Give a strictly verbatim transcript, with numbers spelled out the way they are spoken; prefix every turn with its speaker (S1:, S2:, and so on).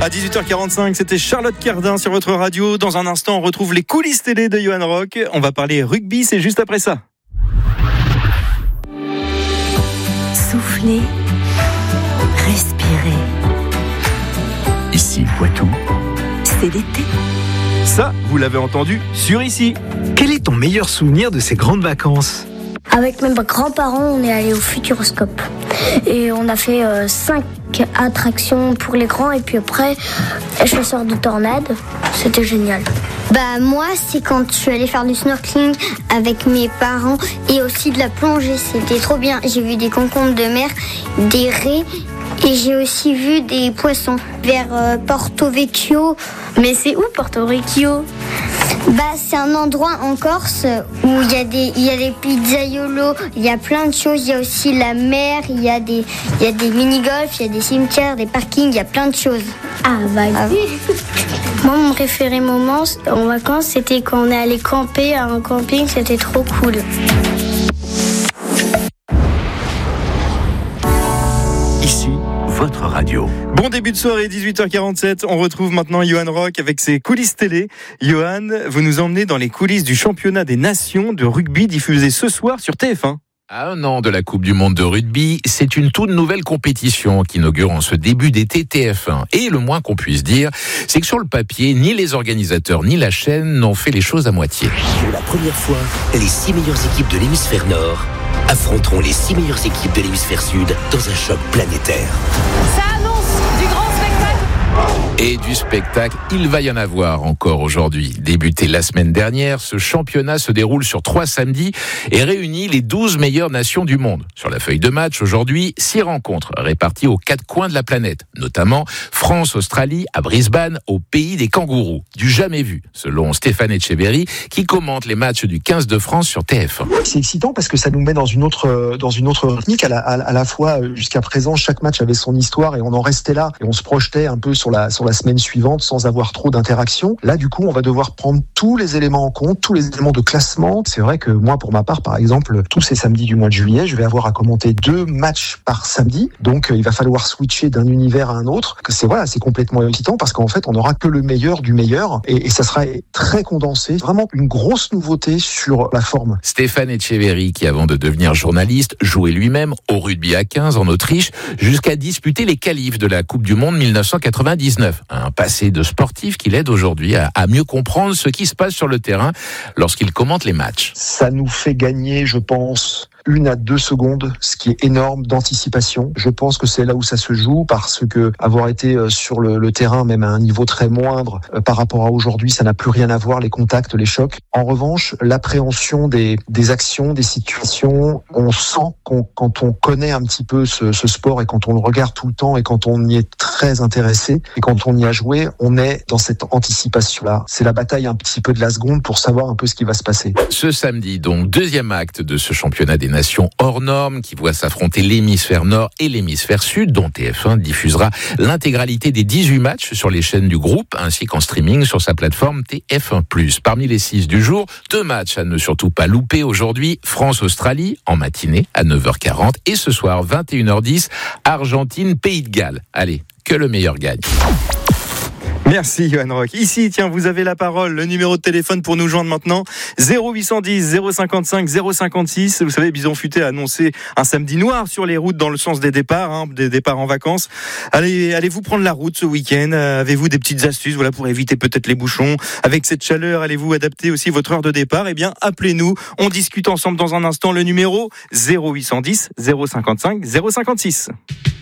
S1: À dix-huit heures quarante-cinq, c'était Charlotte Cardin sur votre radio. Dans un instant, on retrouve les coulisses télé de Johan Rock. On va parler rugby, c'est juste après ça.
S2: Soufflez, respirez.
S3: Ici Poitou,
S2: c'est l'été.
S1: Ça, vous l'avez entendu sur Ici.
S4: Quel est ton meilleur souvenir de ces grandes vacances ?
S5: Avec mes grands-parents, on est allé au Futuroscope. Et on a fait euh, cinq attractions pour les grands. Et puis après, chasseur de tornades. C'était génial.
S6: Bah moi, c'est quand je suis allée faire du snorkeling avec mes parents et aussi de la plongée. C'était trop bien. J'ai vu des concombres de mer, des raies et j'ai aussi vu des poissons vers euh, Porto Vecchio.
S5: Mais c'est où Porto Vecchio ?
S6: Bah c'est un endroit en Corse où il y a des il y a des pizzaiolos, il y a plein de choses, il y a aussi la mer, il y a des il y a des mini-golf, il y a des cimetières, des parkings, il y a plein de choses.
S5: Ah bah oui. Moi mon préféré moment en vacances, c'était quand on est allé camper à un camping, c'était trop cool.
S3: ici votre radio.
S1: Bon début de soirée, dix-huit heures quarante-sept. On retrouve maintenant Johan Rock avec ses coulisses télé. Johan, vous nous emmenez dans les coulisses du championnat des nations de rugby diffusé ce soir sur T F un.
S7: À un an de la Coupe du Monde de rugby, c'est une toute nouvelle compétition qui inaugure en ce début d'été T F un. Et le moins qu'on puisse dire, c'est que sur le papier, ni les organisateurs ni la chaîne n'ont fait les choses à moitié.
S8: Pour la première fois, les six meilleures équipes de l'hémisphère nord affronteront les six meilleures équipes de l'hémisphère sud dans un choc planétaire.
S9: Ça annonce du grand spectacle.
S7: Et du spectacle, il va y en avoir encore aujourd'hui. Débuté la semaine dernière, ce championnat se déroule sur trois samedis et réunit les douze meilleures nations du monde. Sur la feuille de match, aujourd'hui, six rencontres réparties aux quatre coins de la planète, notamment France-Australie, à Brisbane, au pays des kangourous. Du jamais vu, selon Stéphane Etcheverry, qui commente les matchs du quinze de France sur T F un.
S10: C'est excitant parce que ça nous met dans une autre, dans une autre rythmique. À la, à, à la fois, jusqu'à présent, chaque match avait son histoire et on en restait là et on se projetait un peu sur la, sur la semaine suivante sans avoir trop d'interaction. Là, du coup, on va devoir prendre tous les éléments en compte, tous les éléments de classement. C'est vrai que moi, pour ma part, par exemple, tous ces samedis du mois de juillet, je vais avoir à commenter deux matchs par samedi. Donc, il va falloir switcher d'un univers à un autre. C'est voilà, c'est complètement excitant parce qu'en fait, on n'aura que le meilleur du meilleur et, et ça sera très condensé. Vraiment une grosse nouveauté sur la forme.
S7: Stéphane Etcheverry, qui avant de devenir journaliste, jouait lui-même au rugby à quinze en Autriche, jusqu'à disputer les qualifs de la Coupe du Monde dix-neuf cent quatre-vingt-dix-neuf. Un passé de sportif qui l'aide aujourd'hui à, à mieux comprendre ce qui se passe sur le terrain lorsqu'il commente les matchs.
S10: Ça nous fait gagner, je pense, une à deux secondes, ce qui est énorme d'anticipation. Je pense que c'est là où ça se joue parce que avoir été sur le, le terrain, même à un niveau très moindre euh, par rapport à aujourd'hui, ça n'a plus rien à voir, les contacts, les chocs. En revanche, l'appréhension des, des actions, des situations, on sent qu'on, quand on connaît un petit peu ce, ce sport et quand on le regarde tout le temps et quand on y est très intéressé et quand on y a joué, on est dans cette anticipation-là. C'est la bataille un petit peu de la seconde pour savoir un peu ce qui va se passer.
S7: Ce samedi, donc, deuxième acte de ce championnat des nations hors normes qui voit s'affronter l'hémisphère nord et l'hémisphère sud, dont T F un diffusera l'intégralité des dix-huit matchs sur les chaînes du groupe ainsi qu'en streaming sur sa plateforme T F un plus. Parmi les six du jour, deux matchs à ne surtout pas louper aujourd'hui. France-Australie en matinée à neuf heures quarante et ce soir vingt et une heures dix, Argentine-Pays de Galles. Allez, que le meilleur gagne.
S1: Merci Johan Rock. Ici, tiens, vous avez la parole, le numéro de téléphone pour nous joindre maintenant, zéro huit cent dix, zéro cinquante-cinq, zéro cinquante-six. Vous savez, Bison Futé a annoncé un samedi noir sur les routes dans le sens des départs, hein, des départs en vacances. Allez, allez-vous prendre la route ce week-end ? Avez-vous des petites astuces, voilà, pour éviter peut-être les bouchons ? Avec cette chaleur, allez-vous adapter aussi votre heure de départ ? Eh bien, appelez-nous. On discute ensemble dans un instant. Le numéro zéro huit cent dix, zéro cinquante-cinq, zéro cinquante-six.